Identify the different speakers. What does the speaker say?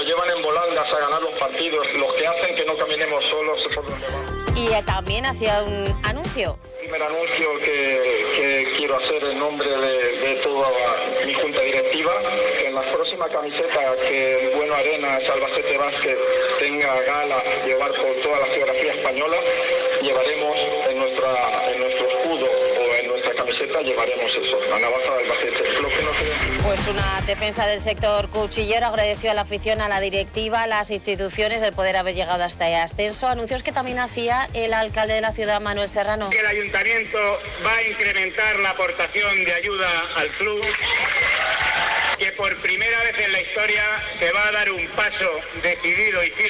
Speaker 1: nos llevan en volandas a ganar los partidos, los que hacen que no caminemos solos por donde vamos.
Speaker 2: Y también hacía un anuncio.
Speaker 1: El primer anuncio que quiero hacer en nombre de toda mi junta directiva, que en la próxima camiseta que el Bueno Arenas Albacete Basket tenga gala llevar por toda la geografía española, llevaremos en nuestro escudo o en nuestra camiseta llevaremos eso, la navaja de Albacete.
Speaker 2: Pues una defensa del sector cuchillero agradeció a la afición, a la directiva, a las instituciones el poder haber llegado hasta el ascenso. Anuncios que también hacía el alcalde de la ciudad, Manuel Serrano.
Speaker 3: El ayuntamiento va a incrementar la aportación de ayuda al club, que por primera vez en la historia se va a dar un paso decidido y firme